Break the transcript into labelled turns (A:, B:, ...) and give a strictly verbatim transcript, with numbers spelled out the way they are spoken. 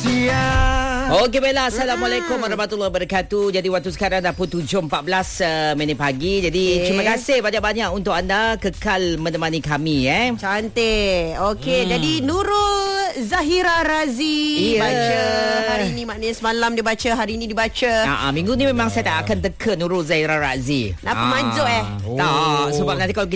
A: Okey, baiklah. Assalamualaikum warahmatullahi wabarakatuh. Jadi waktu sekarang dah pukul tujuh empat belas uh, minit pagi. Jadi okay. terima kasih banyak-banyak untuk anda kekal menemani kami eh.
B: Cantik. Okey, hmm. jadi Nurul Zahira Razi yeah. baca hari ini, maknanya semalam dia baca, hari ini dibaca.
A: Ha, minggu ni memang saya tak akan teka Nurul Zahira Razi.
B: Kenapa ha. manjuk eh?
A: Tak, sebab nanti kalau